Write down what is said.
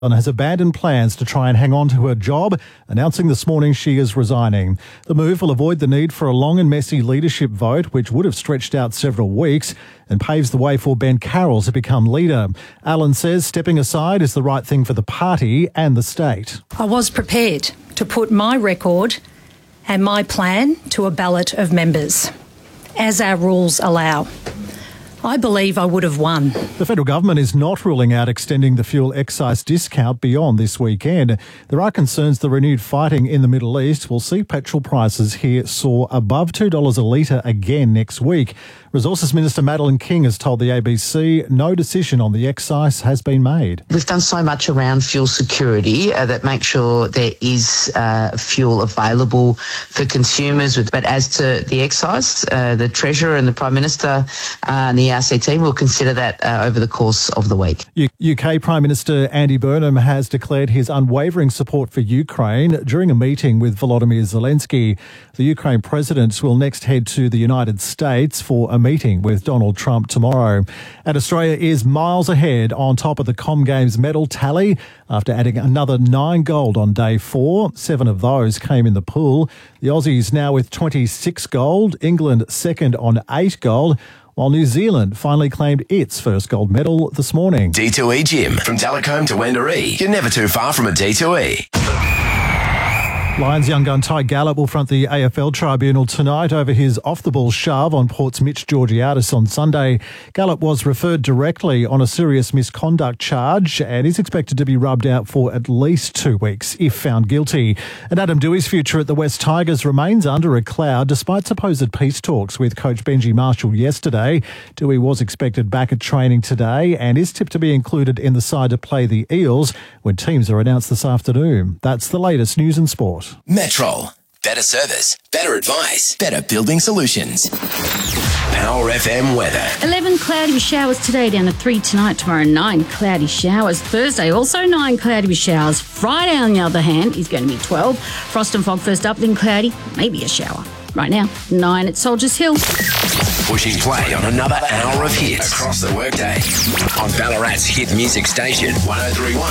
and has abandoned plans to try and hang on to her job, announcing this morning she is resigning. The move will avoid the need for a long and messy leadership vote, which would have stretched out several weeks, and paves the way for Ben Carroll to become leader. Allen says stepping aside is the right thing for the party and the state. I was prepared to put my record and my plan to a ballot of members, as our rules allow. I believe I would have won. The federal government is not ruling out extending the fuel excise discount beyond this weekend. There are concerns the renewed fighting in the Middle East will see petrol prices here soar above $2 a litre again next week. Resources Minister Madeleine King has told the ABC no decision on the excise has been made. We've done so much around fuel security that makes sure there is fuel available for consumers. But as to the excise, the Treasurer and the Prime Minister and the RCT will consider that over the course of the week. UK Prime Minister Andy Burnham has declared his unwavering support for Ukraine during a meeting with Volodymyr Zelensky. The Ukraine president will next head to the United States for a meeting with Donald Trump tomorrow. And Australia is miles ahead on top of the Com Games medal tally after adding another 9 gold on day 4. 7 of those came in the pool. The Aussies now with 26 gold, England second on 8 gold, while New Zealand finally claimed its first gold medal this morning. D2E Gym. From Telecombe to Wendouree, you're never too far from a D2E. Lions young gun Ty Gallup will front the AFL tribunal tonight over his off-the-ball shove on Port's Mitch Georgiadis on Sunday. Gallup was referred directly on a serious misconduct charge and is expected to be rubbed out for at least 2 weeks if found guilty. And Adam Dewey's future at the West Tigers remains under a cloud despite supposed peace talks with coach Benji Marshall yesterday. Dewey was expected back at training today and is tipped to be included in the side to play the Eels when teams are announced this afternoon. That's the latest news and sport. Metrol. Better service, better advice, better building solutions. Power FM weather. 11 cloudy with showers today, down to 3 tonight. Tomorrow, 9 cloudy showers. Thursday, also 9 cloudy with showers. Friday, on the other hand, is going to be 12. Frost and fog first up, then cloudy, maybe a shower. Right now, 9 at Soldiers Hill. Pushing play on another hour of hits across the workday on Ballarat's hit music station, 103.1